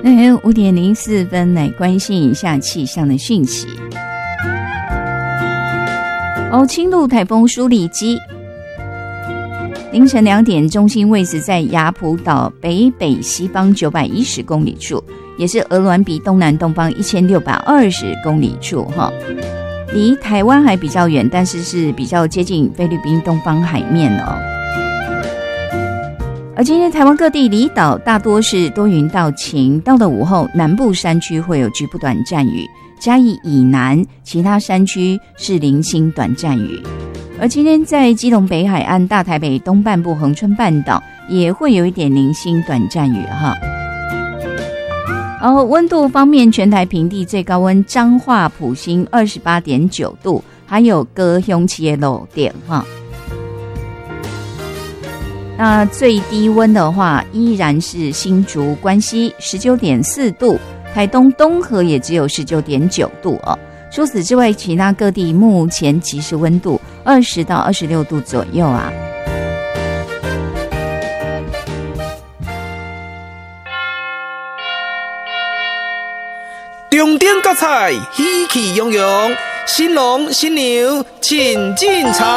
5:04来关心一下气象的讯息。轻度台风舒力基凌晨2点，中心位置在雅浦岛北西方910公里处，也是鹅銮鼻东南东方1620公里处离台湾还比较远，但是是比较接近菲律宾东方海面而今天台湾各地离岛大多是多云到晴，到了午后南部山区会有局部短暂雨，嘉义以南其他山区是零星短暂雨。而今天在基隆北海岸、大台北东半部、恒春半岛也会有一点零星短暂雨温度方面，全台平地最高温彰化埔心28.9度，还有高雄市的路点那最低温的话依然是新竹关西19.4度，台东东河也只有19.9度除此之外，其他各地目前即时温度20到26度左右重点角彩喜气洋洋，新郎新娘请进场。